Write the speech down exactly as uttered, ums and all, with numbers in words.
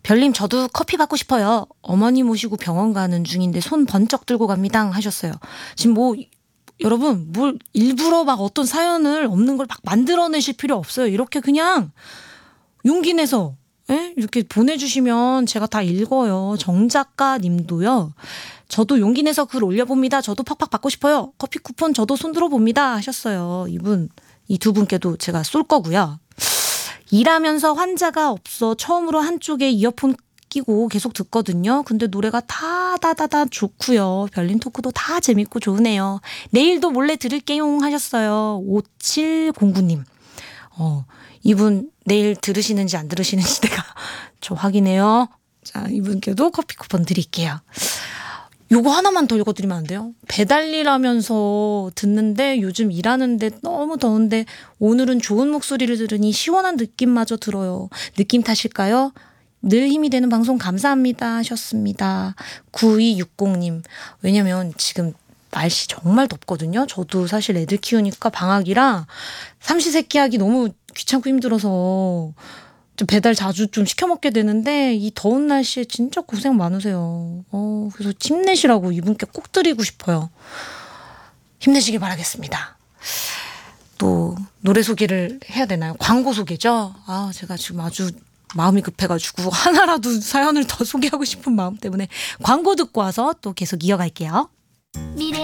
별님 저도 커피 받고 싶어요. 어머니 모시고 병원 가는 중인데 손 번쩍 들고 갑니다 하셨어요. 지금 뭐 여러분 뭘 일부러 막 어떤 사연을 없는 걸 막 만들어내실 필요 없어요. 이렇게 그냥 용기 내서 예? 이렇게 보내주시면 제가 다 읽어요. 정 작가님도요. 저도 용기 내서 글 올려봅니다. 저도 팍팍 받고 싶어요. 커피 쿠폰 저도 손들어 봅니다 하셨어요. 이분 이 두 분께도 제가 쏠 거고요. 일하면서 환자가 없어 처음으로 한쪽에 이어폰 끼고 계속 듣거든요. 근데 노래가 다다다다 좋고요. 별님 토크도 다 재밌고 좋으네요. 내일도 몰래 들을게요 하셨어요. 오칠공구님. 어, 이분 내일 들으시는지 안 들으시는지 내가 저 확인해요. 자, 이분께도 커피 쿠폰 드릴게요. 요거 하나만 더 읽어드리면 안 돼요? 배달일하면서 듣는데 요즘 일하는데 너무 더운데 오늘은 좋은 목소리를 들으니 시원한 느낌마저 들어요. 느낌 탓일까요? 늘 힘이 되는 방송 감사합니다 하셨습니다. 구이육공님. 왜냐면 지금 날씨 정말 덥거든요. 저도 사실 애들 키우니까 방학이라 삼시세끼 하기 너무 귀찮고 힘들어서 좀 배달 자주 좀 시켜 먹게 되는데 이 더운 날씨에 진짜 고생 많으세요. 어, 그래서 힘내시라고 이분께 꼭 드리고 싶어요. 힘내시길 바라겠습니다. 또 노래 소개를 해야 되나요? 광고 소개죠. 아, 제가 지금 아주 마음이 급해가지고 하나라도 사연을 더 소개하고 싶은 마음 때문에 광고 듣고 와서 또 계속 이어갈게요. 미래